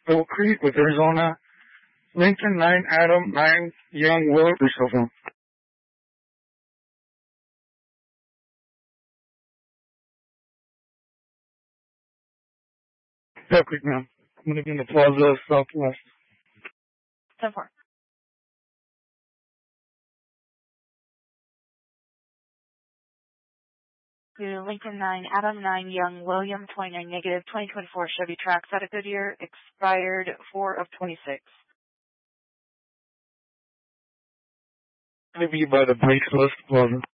Oak Creek with Arizona. Lincoln 9, Adam 9, Young Will. Yourself. Oak Creek, ma'am. I'm going to be in the Plaza Southwest. 10-4. To Lincoln 9, Adam 9, Young, William 29 negative, 2024 Chevy Trax out of Goodyear, expired 4 of 26. Going to be by the Brakes West Plaza.